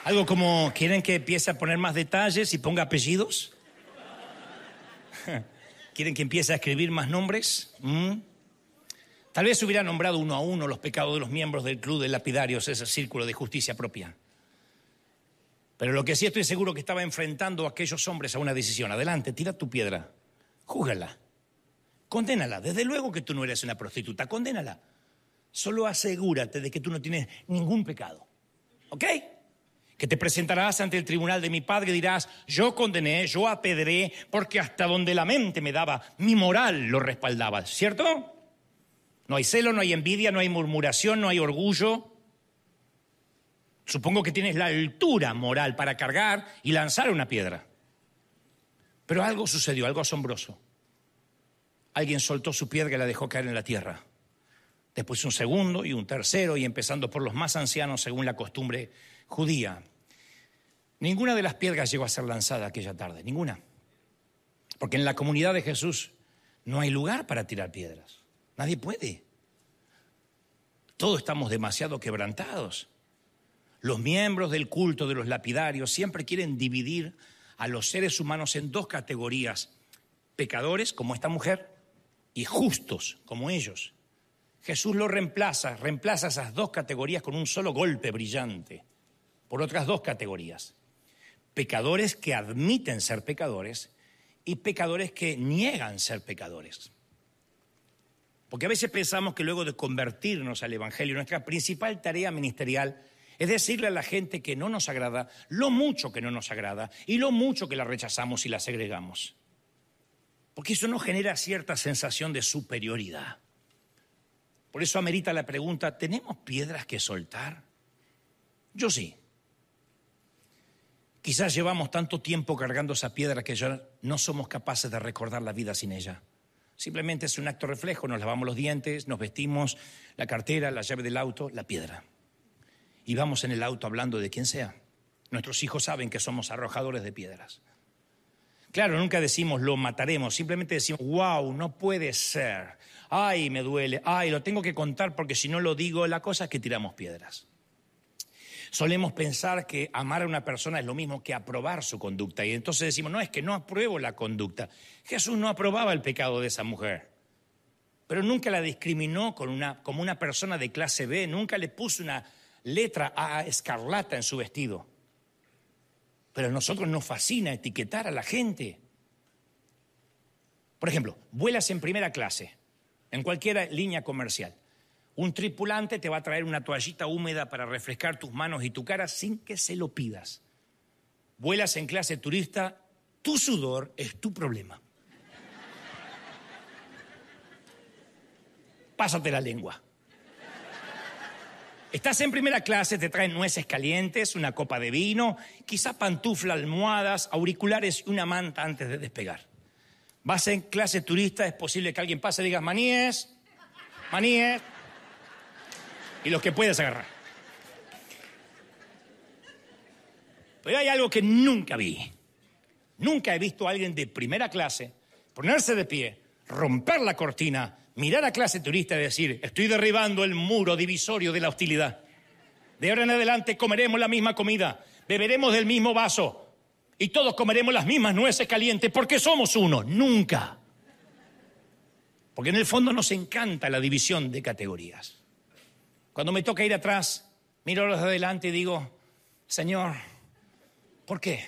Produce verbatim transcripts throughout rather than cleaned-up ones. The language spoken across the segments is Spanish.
Algo como, ¿quieren que empiece a poner más detalles y ponga apellidos? ¿Quieren que empiece a escribir más nombres? ¿Mm? Tal vez hubiera nombrado uno a uno los pecados de los miembros del club de lapidarios, ese círculo de justicia propia. Pero lo que sí estoy seguro que estaba enfrentando a aquellos hombres a una decisión. Adelante, tira tu piedra, júzgala, condénala. Desde luego que tú no eres una prostituta, condénala. Solo asegúrate de que tú no tienes ningún pecado, ¿ok? Que te presentarás ante el tribunal de mi padre y dirás, yo condené, yo apedré, porque hasta donde la mente me daba, mi moral lo respaldaba, ¿cierto? No hay celo, no hay envidia, no hay murmuración, no hay orgullo. Supongo que tienes la altura moral para cargar y lanzar una piedra. Pero algo sucedió, algo asombroso. Alguien soltó su piedra y la dejó caer en la tierra. Después un segundo y un tercero, y empezando por los más ancianos según la costumbre judía. Ninguna de las piedras llegó a ser lanzada aquella tarde, ninguna. Porque en la comunidad de Jesús no hay lugar para tirar piedras. Nadie puede. Todos estamos demasiado quebrantados. Los miembros del culto de los lapidarios siempre quieren dividir a los seres humanos en dos categorías: pecadores, como esta mujer, y justos, como ellos. Jesús lo reemplaza, reemplaza esas dos categorías con un solo golpe brillante, por otras dos categorías: pecadores que admiten ser pecadores y pecadores que niegan ser pecadores. Porque a veces pensamos que luego de convertirnos al Evangelio, nuestra principal tarea ministerial es decirle a la gente que no nos agrada lo mucho que no nos agrada y lo mucho que la rechazamos y la segregamos. Porque eso nos genera cierta sensación de superioridad. Por eso amerita la pregunta, ¿tenemos piedras que soltar? Yo sí. Quizás llevamos tanto tiempo cargando esa piedra que ya no somos capaces de recordar la vida sin ella. Simplemente es un acto reflejo, nos lavamos los dientes, nos vestimos, la cartera, la llave del auto, la piedra. Y vamos en el auto hablando de quien sea. Nuestros hijos saben que somos arrojadores de piedras. Claro, nunca decimos lo mataremos, simplemente decimos, wow, no puede ser. Ay, me duele, ay, lo tengo que contar porque si no lo digo, la cosa es que tiramos piedras. Solemos pensar que amar a una persona es lo mismo que aprobar su conducta. Y entonces decimos, no, es que no apruebo la conducta. Jesús no aprobaba el pecado de esa mujer. Pero nunca la discriminó con una, como una persona de clase B. Nunca le puso una letra A escarlata en su vestido. Pero a nosotros nos fascina etiquetar a la gente. Por ejemplo, vuelas en primera clase, en cualquier línea comercial. Un tripulante te va a traer una toallita húmeda para refrescar tus manos y tu cara sin que se lo pidas. Vuelas en clase turista, tu sudor es tu problema. Pásate la lengua. Estás en primera clase, te traen nueces calientes, una copa de vino, quizá pantufla, almohadas, auriculares y una manta antes de despegar. Vas en clase turista, es posible que alguien pase y digas, maníes, maníes. Y los que puedes agarrar. Pero hay algo que nunca vi. Nunca he visto a alguien de primera clase ponerse de pie, romper la cortina, mirar a clase turista y decir, estoy derribando el muro divisorio de la hostilidad. De ahora en adelante comeremos la misma comida, beberemos del mismo vaso y todos comeremos las mismas nueces calientes porque somos uno. Nunca. Porque en el fondo nos encanta la división de categorías. Cuando me toca ir atrás, miro a los de adelante y digo, Señor, ¿por qué?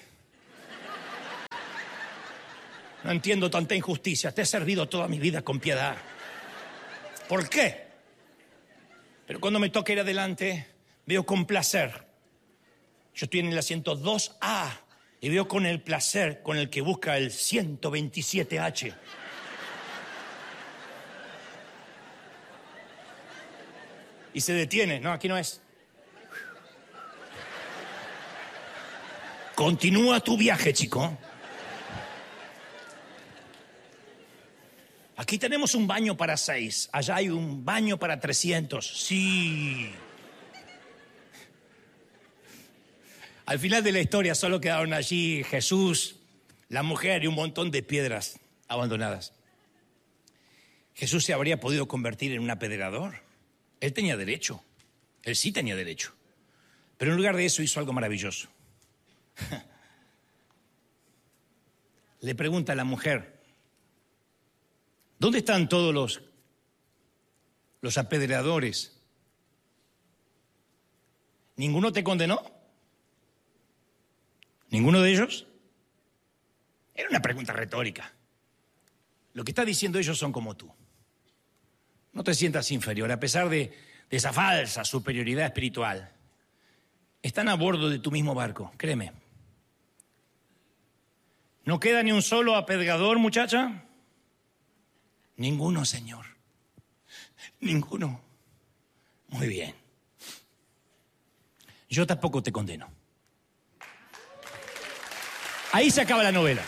No entiendo tanta injusticia, te he servido toda mi vida con piedad. ¿Por qué? Pero cuando me toca ir adelante, veo con placer. Yo estoy en el asiento dos A y veo con el placer con el que busca el ciento veintisiete H. Y se detiene. No, aquí no es. Continúa tu viaje, chico. Aquí tenemos un baño para seis. Allá hay un baño para trescientos. Sí. Al final de la historia solo quedaron allí Jesús, la mujer y un montón de piedras abandonadas. Jesús se habría podido convertir en un apedreador. Él tenía derecho, él sí tenía derecho. Pero en lugar de eso hizo algo maravilloso. Le pregunta a la mujer, ¿dónde están todos los, los apedreadores? ¿Ninguno te condenó? ¿Ninguno de ellos? Era una pregunta retórica. Lo que está diciendo ellos son como tú. No te sientas inferior, a pesar de, de esa falsa superioridad espiritual. Están a bordo de tu mismo barco, créeme. ¿No queda ni un solo apedreador, muchacha? Ninguno, Señor. Ninguno. Muy bien. Yo tampoco te condeno. Ahí se acaba la novela.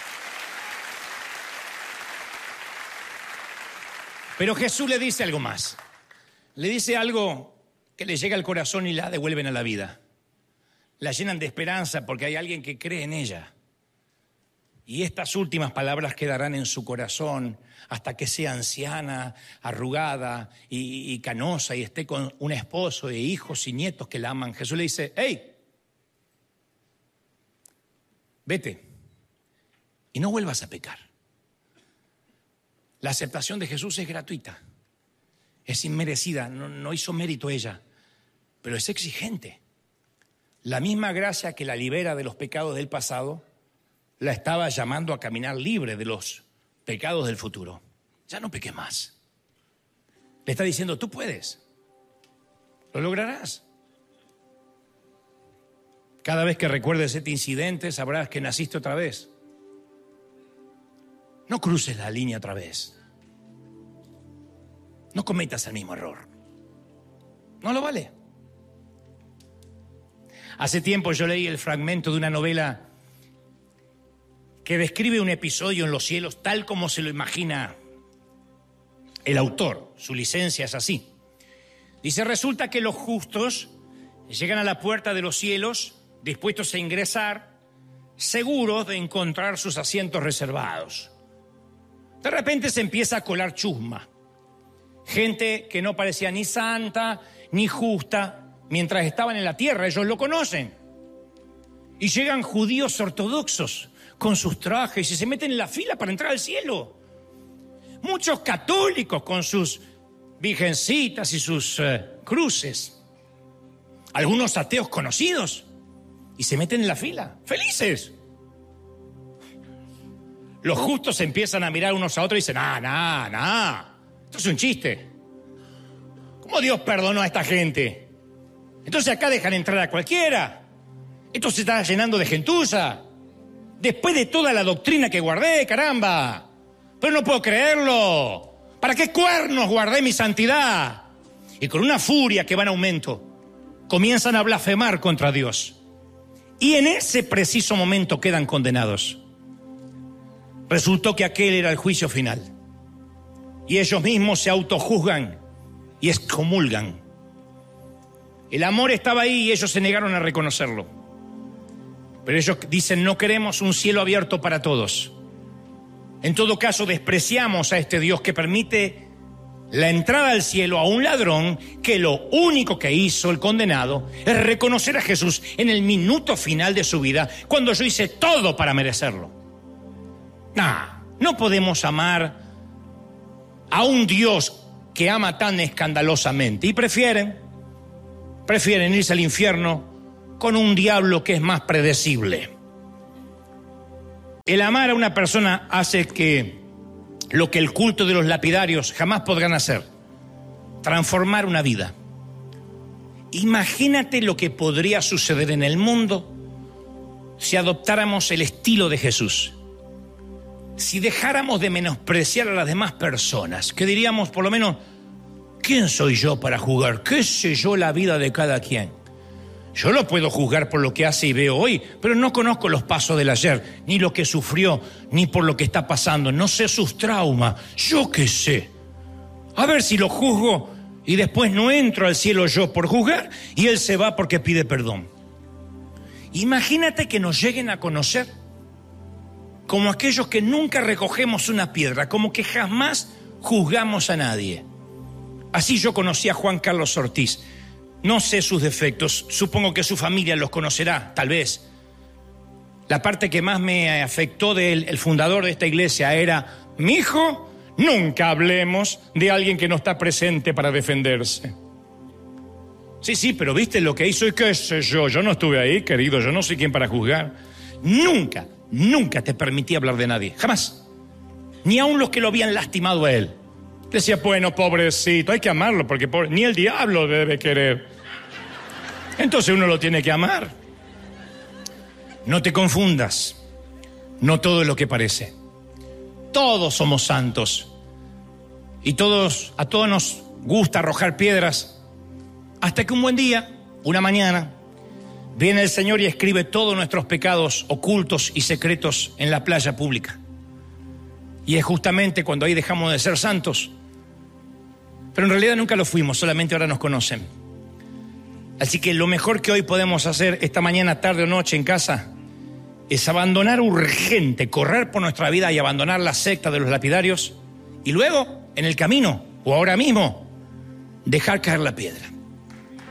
Pero Jesús le dice algo más. Le dice algo que le llega al corazón y la devuelven a la vida. La llenan de esperanza porque hay alguien que cree en ella. Y estas últimas palabras quedarán en su corazón hasta que sea anciana, arrugada y, y canosa y esté con un esposo e hijos y nietos que la aman. Jesús le dice, hey, vete y no vuelvas a pecar. La aceptación de Jesús es gratuita, es inmerecida, no, no hizo mérito ella, pero es exigente. La misma gracia que la libera de los pecados del pasado, la estaba llamando a caminar libre de los pecados del futuro. Ya no peques más. Le está diciendo, tú puedes, lo lograrás. Cada vez que recuerdes este incidente, sabrás que naciste otra vez. No cruces la línea otra vez. No cometas el mismo error. No lo vale. Hace tiempo yo leí el fragmento de una novela que describe un episodio en los cielos tal como se lo imagina el autor. Su licencia es así. Dice, resulta que los justos llegan a la puerta de los cielos dispuestos a ingresar, seguros de encontrar sus asientos reservados. De repente se empieza a colar chusma. Gente que no parecía ni santa ni justa mientras estaban en la tierra, ellos lo conocen. Y llegan judíos ortodoxos con sus trajes y se meten en la fila para entrar al cielo. Muchos católicos con sus virgencitas y sus eh, cruces. Algunos ateos conocidos y se meten en la fila, felices. Los justos empiezan a mirar unos a otros y dicen, nah, nah, nah, esto es un chiste. ¿Cómo Dios perdonó a esta gente? Entonces acá dejan entrar a cualquiera. Esto se está llenando de gentuza. Después de toda la doctrina que guardé, caramba. Pero no puedo creerlo. ¿Para qué cuernos guardé mi santidad? Y con una furia que va en aumento, comienzan a blasfemar contra Dios. Y en ese preciso momento quedan condenados. Resultó que aquel era el juicio final. Y ellos mismos se autojuzgan y excomulgan. El amor estaba ahí y ellos se negaron a reconocerlo. Pero ellos dicen, no queremos un cielo abierto para todos. En todo caso, despreciamos a este Dios que permite la entrada al cielo a un ladrón que lo único que hizo el condenado es reconocer a Jesús en el minuto final de su vida, cuando yo hice todo para merecerlo. Nah, no podemos amar a un Dios que ama tan escandalosamente y prefieren, prefieren irse al infierno con un diablo que es más predecible. El amar a una persona hace que lo que el culto de los lapidarios jamás podrán hacer, transformar una vida. Imagínate lo que podría suceder en el mundo si adoptáramos el estilo de Jesús. Si dejáramos de menospreciar a las demás personas, que diríamos por lo menos, ¿quién soy yo para juzgar? ¿Qué sé yo la vida de cada quien? Yo lo puedo juzgar por lo que hace y veo hoy, pero no conozco los pasos del ayer, ni lo que sufrió, ni por lo que está pasando. No sé sus traumas, yo qué sé. A ver si lo juzgo y después no entro al cielo yo por juzgar y él se va porque pide perdón. Imagínate que nos lleguen a conocer como aquellos que nunca recogemos una piedra, como que jamás juzgamos a nadie. Así yo conocí a Juan Carlos Ortiz. No sé sus defectos, supongo que su familia los conocerá, tal vez. La parte que más me afectó del el fundador de esta iglesia era: mi hijo, nunca hablemos de alguien que no está presente para defenderse. Sí, sí, pero ¿viste lo que hizo? Y qué sé yo, yo no estuve ahí, querido, yo no soy quien para juzgar. Nunca, nunca te permití hablar de nadie, jamás. Ni aun los que lo habían lastimado a él. Decía, bueno, pobrecito, hay que amarlo, porque pobre, ni el diablo debe querer. Entonces uno lo tiene que amar. No te confundas, no todo es lo que parece. Todos somos santos y todos, a todos nos gusta arrojar piedras, hasta que un buen día, una mañana, viene el Señor y escribe todos nuestros pecados ocultos y secretos en la playa pública. Y es justamente cuando ahí dejamos de ser santos. Pero en realidad nunca lo fuimos, solamente ahora nos conocen. Así que lo mejor que hoy podemos hacer esta mañana, tarde o noche en casa es abandonar urgente, correr por nuestra vida y abandonar la secta de los lapidarios, y luego, en el camino o ahora mismo, dejar caer la piedra.